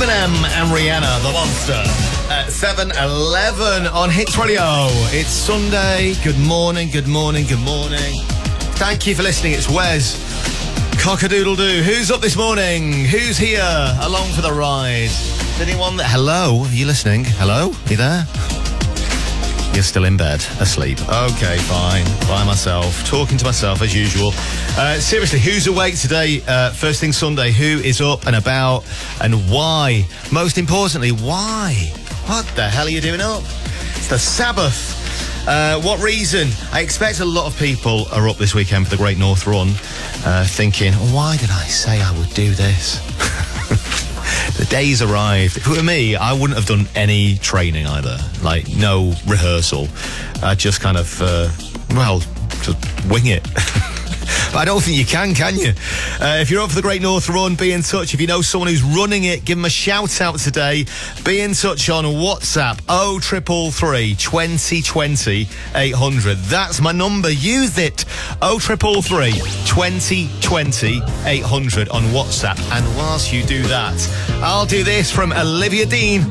Eminem and Rihanna, The Monster, at 7:11 on Hits Radio. It's Sunday. Good morning, good morning, good morning. Thank you for listening. It's Wes. Cock-a-doodle-doo. Who's up this morning? Who's here along for the ride? Is anyone that... Hello? Are you listening? Hello? Are you there? You're still in bed, asleep. Okay, fine. By myself. Talking to myself, as usual. Seriously, who's awake today? First thing Sunday. Who is up and about and why? Most importantly, why? What the hell are you doing up? It's the Sabbath. What reason? I expect a lot of people are up this weekend for the Great North Run, thinking, why did I say I would do this? The day's arrived. If it were me, I wouldn't have done any training either. Like, no rehearsal. I just kind of, just wing it. But I don't think you can you? If you're up for the Great North Run, be in touch. If you know someone who's running it, give them a shout out today. Be in touch on WhatsApp 0333 2020 800. That's my number. Use it. 0333 2020 800 on WhatsApp. And whilst you do that, I'll do this from Olivia Dean.